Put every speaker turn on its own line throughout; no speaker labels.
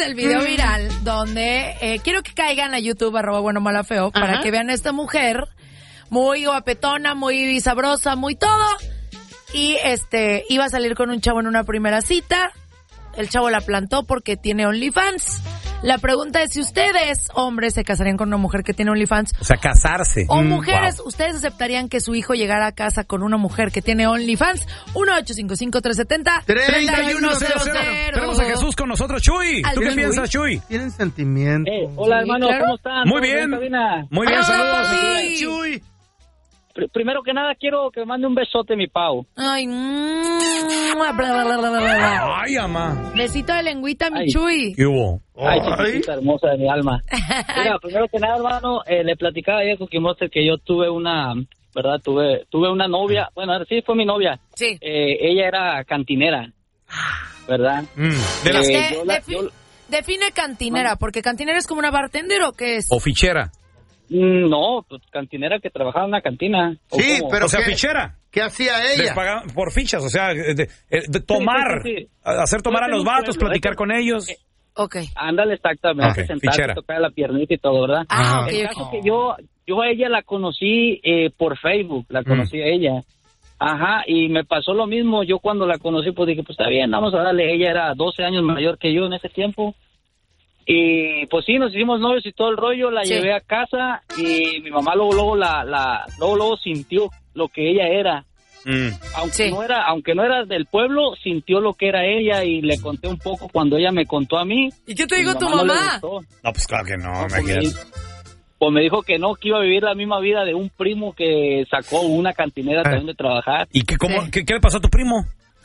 el video viral donde quiero que caigan a YouTube, @buenomálafeo, para que vean a esta mujer muy guapetona, muy sabrosa, muy todo. Y iba a salir con un chavo en una primera cita. El chavo la plantó porque tiene OnlyFans. La pregunta es si ustedes, hombres, se casarían con una mujer que tiene OnlyFans.
O sea, casarse.
O mujeres, ¿ustedes aceptarían que su hijo llegara a casa con una mujer que tiene OnlyFans? 1-855-370-3100.
Tenemos a Jesús con nosotros. Chuy, ¿tú qué piensas, Chuy?
Tienen sentimiento.
Hola, hermano, ¿cómo están?
Muy bien. Muy bien, saludos.
Chuy.
Primero que nada, quiero que me mande un besote, mi Pau.
Ay,
Ay, mamá.
besito de lengüita, mi Chuy.
¿Qué hubo?
Ay, chiquitita hermosa de mi alma. Mira, primero que nada, hermano, le platicaba ayer con Cookie Monster que yo tuve una, ¿verdad? Tuve una novia, bueno, sí, fue mi novia.
Sí.
Ella era cantinera, ¿verdad?
De las
Define cantinera, porque cantinera es como una bartender, ¿o qué es?
o fichera.
No, pues cantinera que trabajaba en una cantina.
Sí, pero
O sea,
¿qué?
fichera.
¿Qué hacía
Les
ella?
pagaban por fichas, o sea, de tomar,
Sí.
hacer tomar a los vatos, platicar con ellos.
Ok.
Ándale, exactamente,
Ok,
sentarse,
fichera.
tocar la piernita y todo, ¿verdad?
Ah,
El
ok,
caso
ok.
que yo a ella la conocí por Facebook, la conocí a ella. Ajá, y me pasó lo mismo. Yo cuando la conocí, pues dije, pues está bien, vamos a darle. Ella era 12 años mayor que yo en ese tiempo. Y pues sí, nos hicimos novios y todo el rollo. La llevé a casa y mi mamá luego sintió lo que ella era. Aunque no era del pueblo, sintió lo que era ella y le conté un poco cuando ella me contó a mí.
¿Y qué te dijo tu
no le
mamá?
gustó.
No, pues claro que no,
Pues
imagínate.
Pues me dijo que no, que iba a vivir la misma vida de un primo que sacó una cantinera también de trabajar.
¿Y qué le pasó a tu primo?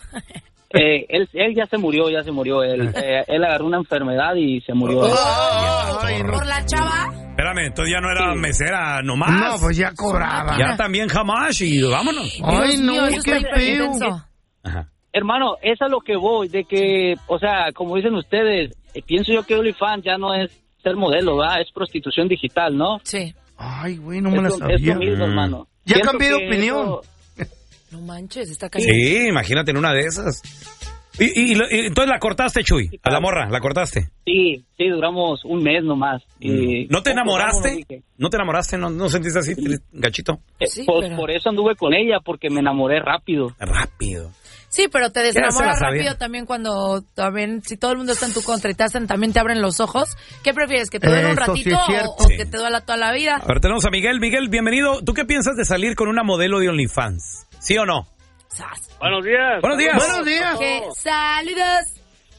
Él ya se murió. Él agarró una enfermedad y se murió.
¿Por la chava?
Espérame, entonces ya no era mesera nomás.
No, pues ya cobraba.
Ya también jamás y vámonos.
Ay, no,
Dios mío,
qué
eso está
feo.
intenso.
Ajá.
Hermano, eso es a lo que voy, de que, o sea, como dicen ustedes, pienso yo que OnlyFans ya no es ser modelo, ¿verdad? Es prostitución digital, ¿no?
Sí.
Ay, güey, no me la
Es
sabía.
lo mismo, hermano.
Ya
Siento
cambié de
que
opinión.
eso-
No manches, está cayendo.
Sí, imagínate en una de esas. Y entonces la cortaste, Chuy, a la morra, la cortaste.
Sí, duramos un mes nomás. Y
¿No te enamoraste?
dije.
¿No te enamoraste? ¿No sentiste así, gachito?
Sí,
Pues
pero-
por eso anduve con ella, porque me enamoré rápido.
Rápido.
Sí, pero te
Ya se la
desenamoras
sabía.
rápido también cuando si todo el mundo está en tu contra y también te abren los ojos. ¿Qué prefieres? ¿Que te duele un
Eso sí
ratito
es cierto.
o que te duela toda la vida?
A ver, tenemos a Miguel. Miguel, bienvenido. ¿Tú qué piensas de salir con una modelo de OnlyFans? ¿Sí o no?
Sas.
Buenos días.
Buenos días.
Buenos días.
¿Qué? Saludos.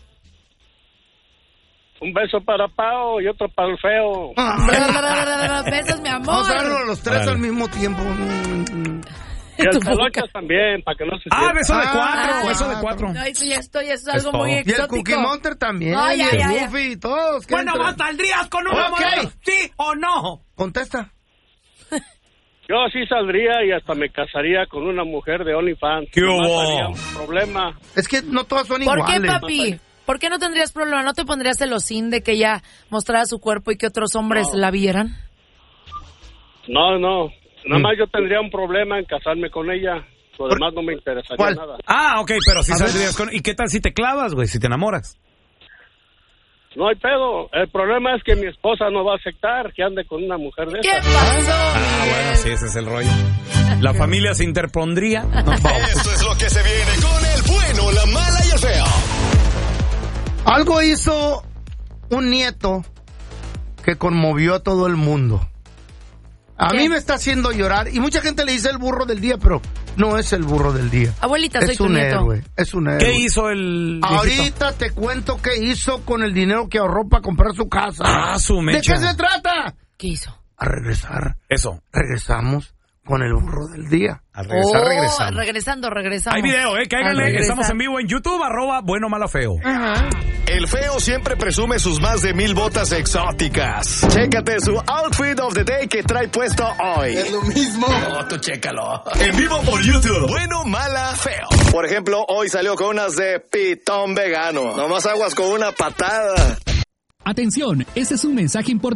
Un beso para Pao y otro para el feo.
Besos, mi amor.
Vamos a darlo los tres
Vale.
al mismo tiempo.
Y el
Tu
Calochas
boca.
también, para que no se
Ah,
sienta.
beso de
Ah,
cuatro, beso de cuatro.
No, eso ya eso es algo
todo.
muy
Y el
exótico.
Cookie Monster también.
No, ya,
y el
ya, ya.
Goofy y todos. ¿Qué
Bueno,
entra?
¿saldrías con una
Ok.
modelo? ¿Sí o no?
Contesta.
Yo sí saldría y hasta me casaría con una mujer de OnlyFans.
¿Qué
No
hubo?
habría un problema.
Es que no todas son
¿Por qué,
iguales.
papi? ¿Por qué no tendrías problema? ¿No te pondrías celosín de que ella mostrara su cuerpo y que otros hombres la vieran?
No. Nada más yo tendría un problema en casarme con ella. Lo demás no me interesaría
¿Cuál?
nada.
Ah, ok, pero si
A ver.
saldrías con... ¿Y qué tal si te clavas, güey? Si te enamoras.
No hay pedo. El problema es que mi esposa no va a aceptar que ande con una mujer de
¿Qué
esas.
pasó?
Ah, bueno, sí, ese es el rollo. La familia se interpondría. No, vamos.
Esto es lo que se viene con el bueno, la mala y el feo.
Algo hizo un nieto que conmovió a todo el mundo. A
¿Qué?
mí me está haciendo llorar y mucha gente le dice el burro del día, pero no es el burro del día.
Abuelita, soy
Es
tu
un
nieto.
héroe, es un héroe.
¿Qué hizo el viejito?
Ahorita te cuento qué hizo con el dinero que ahorró para comprar su casa.
Ah, su
¿De
mecha.
qué se trata?
¿Qué hizo?
A regresar.
Eso.
Regresamos con el burro del día.
Al regresar, regresamos.
Regresamos.
Hay video, cáiganle.
Al regresar.
Estamos en vivo en YouTube, @buenomálafeo.
Ajá.
El feo siempre presume sus más de 1000 botas exóticas. Chécate su outfit of the day que trae puesto hoy. Es lo mismo. No, tú chécalo. En vivo por YouTube. Bueno, mala, feo. Por ejemplo, hoy salió con unas de pitón vegano. Nomás aguas con una patada.
Atención, este es un mensaje importante.